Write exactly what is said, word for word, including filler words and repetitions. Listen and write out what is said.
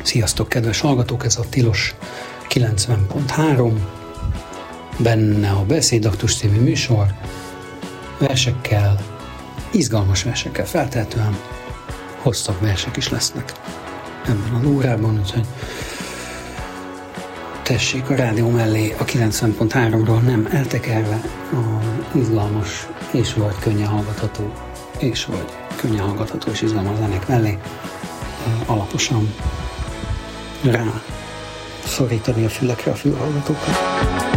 Sziasztok, kedves hallgatók! Ez a Tilos kilencven pont három, benne a Beszédaktus című műsor, versekkel, izgalmas versekkel, feltehetően hosszabb versek is lesznek ebben az órában, úgyhogy tessék a rádió mellé a kilencven pont háromról nem eltekerve a izgalmas és vagy könnyen hallgatható és vagy könnyen hallgatható és izgalmas zenék mellé alaposan rá szorítani a fülekre a fülhallgatókat.